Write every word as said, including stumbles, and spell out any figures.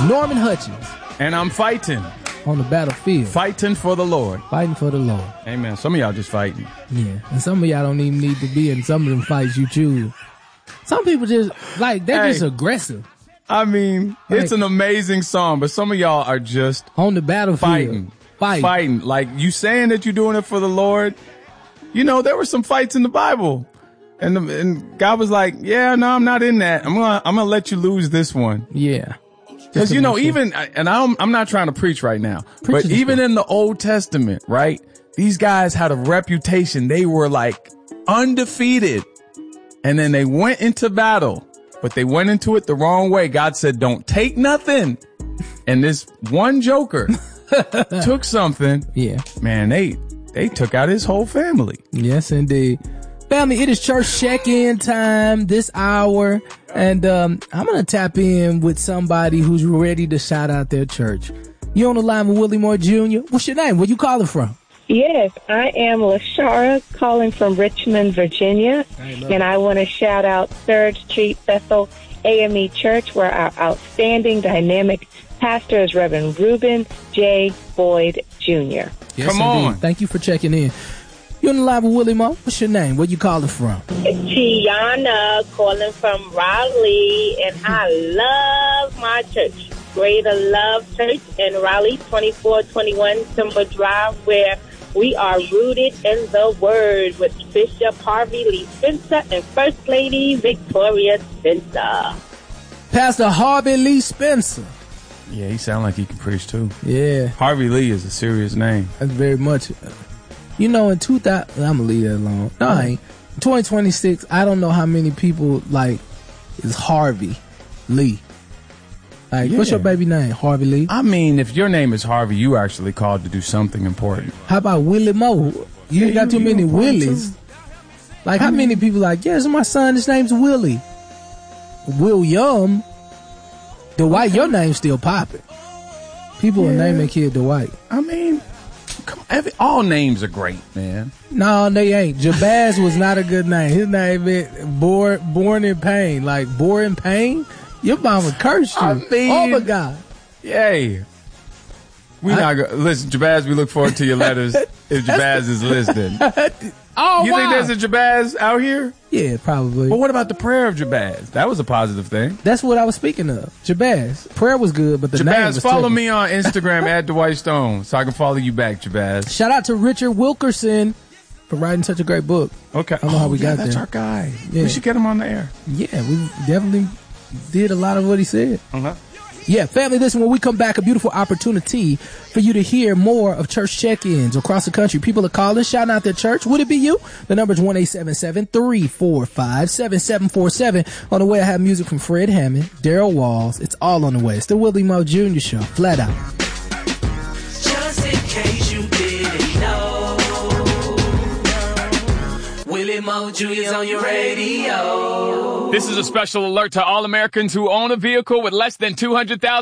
Norman Hutchins. And I'm fighting. On the battlefield. Fighting for the Lord. Fighting for the Lord. Amen. Some of y'all just fighting. Yeah. And some of y'all don't even need to be in some of them fights you choose. Some people just, like, they're hey, just aggressive. I mean, like, it's an amazing song, but some of y'all are just on the battlefield. Fighting. Fighting. Fighting. Like, you saying that you're doing it for the Lord. You know, there were some fights in the Bible. And, the, and God was like, yeah, no, I'm not in that. I'm going to I'm gonna let you lose this one. Yeah. Because, you know, even, and I'm, I'm not trying to preach right now, preach but even in the Old Testament, right, these guys had a reputation. They were like undefeated. And then they went into battle, but they went into it the wrong way. God said, don't take nothing. And this one joker took something. Yeah. Man, they, they took out his whole family. Yes, indeed. Family, it is church check-in time this hour, and um, I'm going to tap in with somebody who's ready to shout out their church. You on the line with Willie Moore Junior What's your name? Where you calling from? Yes, I am LaShara calling from Richmond, Virginia, and I want to shout out third Street Bethel A M E Church, where our outstanding, dynamic pastor is Reverend Reuben J. Boyd Junior Yes, Come indeed. on. Thank you for checking in. You're on the line with Willie Moore. What's your name? Where you calling from? Tiana calling from Raleigh, and I love my church, Greater Love Church in Raleigh, twenty-four twenty-one Timber Drive, where we are rooted in the Word with Bishop Harvey Lee Spencer and First Lady Victoria Spencer. Pastor Harvey Lee Spencer. Yeah, he sound like he can preach too. Yeah. Harvey Lee is a serious name. That's very much. You know, in two thousand, I'm going to leave that alone. No, I ain't. In twenty twenty-six, I don't know how many people, like, is Harvey Lee. Like, yeah. What's your baby name? Harvey Lee? I mean, if your name is Harvey, you actually called to do something important. How about Willie Moe? You yeah, ain't got too you many Willies. Too. Like, I how mean, many people like, yes, my son, his name's Willie. William. Dwight, okay. Your name's still popping. People yeah. are naming kid Dwight. I mean, come on, every, all names are great, man. No, they ain't. Jabaz was not a good name. His name is born, born in pain. Like, born in pain? Your mama cursed you. I mean, oh my God. Yay. We I, not go, listen, Jabaz, we look forward to your letters if Jabaz is listening. Oh, you wow. think there's a Jabaz out here? Yeah, probably. But what about the prayer of Jabaz? That was a positive thing. That's what I was speaking of. Jabaz. Prayer was good, but the Jabaz, name was follow tricky. me on Instagram at Dwight Stone so I can follow you back, Jabaz. Shout out to Richard Wilkerson for writing such a great book. Okay. I don't know oh, how we yeah, got that's there. That's our guy. Yeah. We should get him on the air. Yeah, we definitely did a lot of what he said. Uh-huh. Yeah, family, listen, when we come back, a beautiful opportunity for you to hear more of church check-ins across the country. People are calling, shouting out their church. Would it be you? The number is one eight seven seven, three four five, seven seven four seven. On the way, I have music from Fred Hammond, Daryl Walls. It's all on the way. It's the Willie Moe Junior Show, flat out. Just in case you didn't know, Willie Moe Junior's on your radio. This is a special alert to all Americans who own a vehicle with less than two hundred thousand